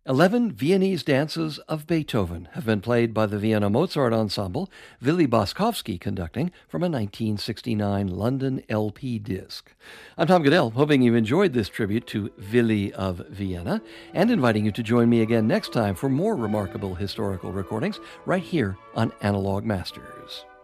11 Viennese dances of Beethoven have been played by the Vienna Mozart Ensemble, Willy Boskovsky conducting from a 1969 London LP disc. I'm Tom Goodell, hoping you've enjoyed this tribute to Willy of Vienna, and inviting you to join me again next time for more remarkable historical recordings right here on Analog Masters.